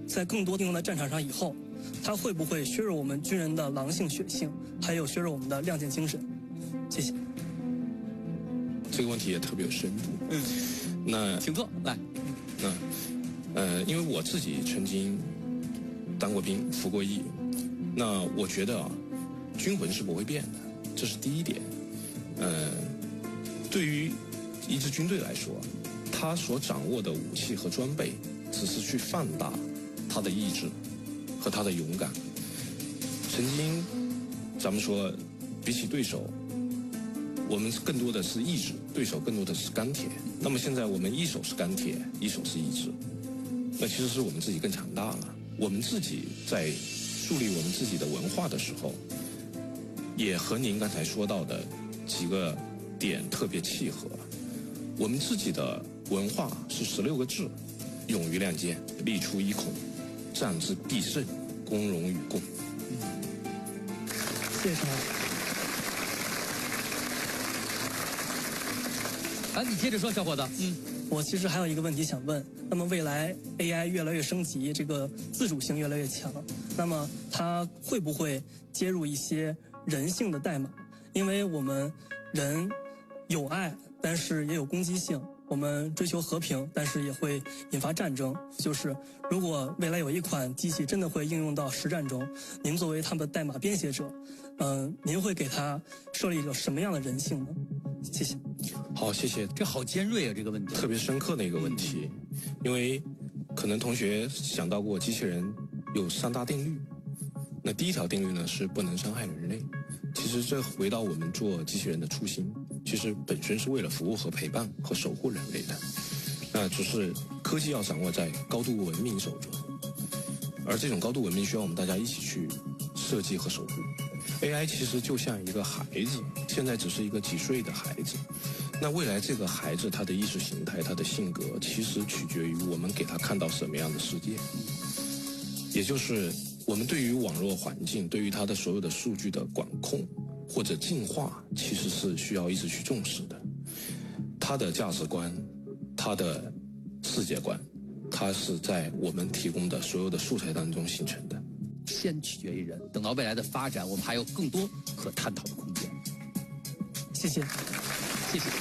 在更多应用在战场上以后，它会不会削弱我们军人的狼性、血性，还有削弱我们的亮剑精神？谢谢。 这个问题也特别有深度。那请坐，来。 因为我自己曾经当过兵、服过役，那我觉得军魂是不会变的，这是第一点。对于一支军队来说，他所掌握的武器和装备，只是去放大他的意志和他的勇敢。曾经咱们说，比起对手，我们更多的是意志，对手更多的是钢铁。那么现在我们一手是钢铁，一手是意志，那其实是我们自己更强大了。我们自己在树立我们自己的文化的时候，也和您刚才说到的几个点特别契合。我们自己的文化是16个字：勇于亮剑，力出一孔，战之必胜，攻荣与共。 谢谢。 你接着说，小伙子。 我其实还有一个问题想问，那么未来 AI 越来越升级，这个自主性越来越强，那么它会不会接入一些人性的代码？因为我们人有爱，但是也有攻击性，我们追求和平，但是也会引发战争。就是如果未来有一款机器真的会应用到实战中，您作为他们的代码编写者，您会给它设立一个什么样的人性呢？谢谢。 好，谢谢。 这好尖锐啊，这个问题特别深刻的一个问题。因为可能同学想到过机器人有3大定律。那第一条定律呢是不能伤害人类。其实这回到我们做机器人的初心，其实本身是为了服务和陪伴和守护人类的。那只是科技要掌握在高度文明手中，而这种高度文明需要我们大家一起去设计和守护。AI 其实就像一个孩子，现在只是一个几岁的孩子。那未来这个孩子他的意识形态、他的性格，其实取决于我们给他看到什么样的世界。也就是我们对于网络环境、对于他的所有的数据的管控或者净化，其实是需要一直去重视的。他的价值观、他的世界观，它是在我们提供的所有的素材当中形成的。 先取决于人，等到未来的发展，我们还有更多可探讨的空间。 谢谢。 谢谢，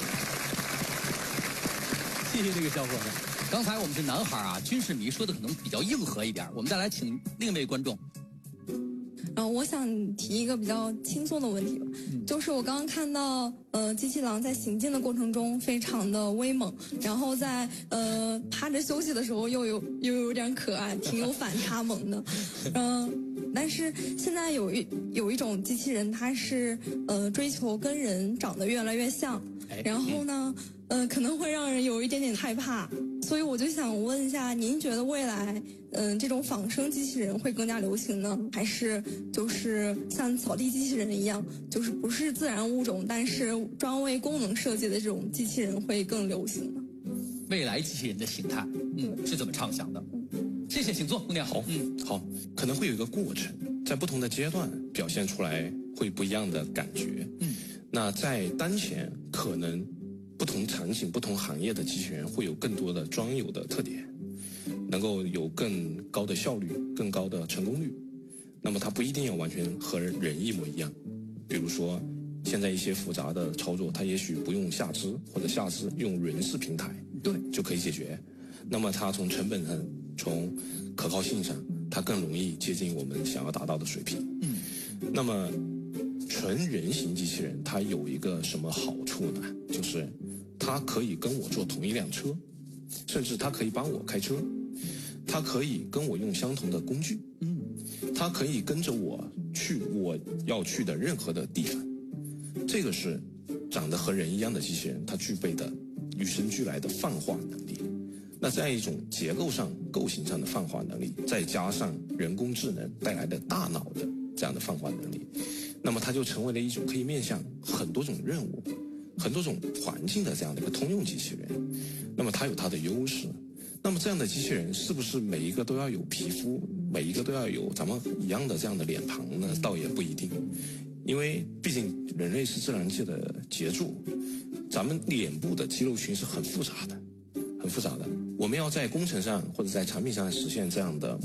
谢谢这个小伙子。刚才我们是男孩啊，军事迷说的可能比较硬核一点，我们再来请另一位观众。 我想提一个比较轻松的问题吧，就是我刚刚看到机器狼在行进的过程中非常的威猛，然后在趴着休息的时候又有点可爱，挺有反差萌的。但是现在有一种机器人，它是追求跟人长得越来越像，然后呢可能会让人有一点点害怕，所以我就想问一下，您觉得未来这种仿生机器人会更加流行呢，还是就是像扫地机器人一样，就是不是自然物种，但是专为功能设计的这种机器人会更流行呢？ 未来机器人的形态，是怎么畅想的？谢谢，请坐，姑娘。 好，可能会有一个过程，在不同的阶段表现出来会不一样的感觉。那在当前，可能不同场景、不同行业的机器人会有更多的专有的特点，能够有更高的效率、更高的成功率。那么它不一定要完全和人一模一样，比如说现在一些复杂的操作，它也许不用下肢，或者下肢用人事平台， 对， 就可以解决。那么它从成本上、从可靠性上，它更容易接近我们想要达到的水平。那么纯人形机器人它有一个什么好处呢？就是它可以跟我坐同一辆车，甚至它可以帮我开车，它可以跟我用相同的工具，它可以跟着我去我要去的任何的地方。这个是长得和人一样的机器人它具备的与生俱来的泛化能力。那在一种结构上、构型上的泛化能力，再加上人工智能带来的大脑的这样的泛化能力，那么它就成为了一种可以面向很多种任务、很多种环境的这样的一个通用机器人。那么它有它的优势。那么这样的机器人是不是每一个都要有皮肤，每一个都要有咱们一样的这样的脸庞呢？倒也不一定，因为毕竟人类是自然界的杰作，咱们脸部的肌肉群是很复杂的，很复杂的。我们要在工程上或者在产品上实现这样的